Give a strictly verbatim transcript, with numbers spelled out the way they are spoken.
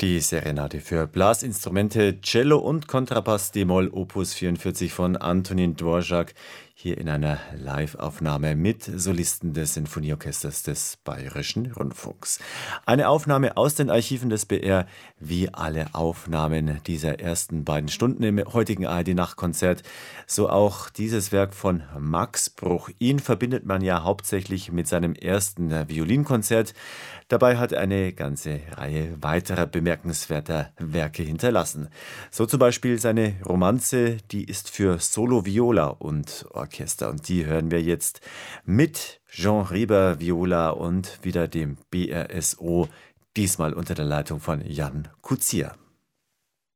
Die Serenade für Blasinstrumente, Cello und Kontrabass d-Moll Opus vierundvierzig von Antonin Dvorak, hier in einer Live-Aufnahme mit Solisten des Sinfonieorchesters des Bayerischen Rundfunks. Eine Aufnahme aus den Archiven des B R, wie alle Aufnahmen dieser ersten beiden Stunden im heutigen A R D-Nachtkonzert. So auch dieses Werk von Max Bruch. Ihn verbindet man ja hauptsächlich mit seinem ersten Violinkonzert. Dabei hat er eine ganze Reihe weiterer bemerkenswerter Werke hinterlassen. So zum Beispiel seine Romanze, die ist für Solo Viola und Orchester. Und die hören wir jetzt mit Jean Rieber Viola und wieder dem B R S O, diesmal unter der Leitung von Jan Kucier.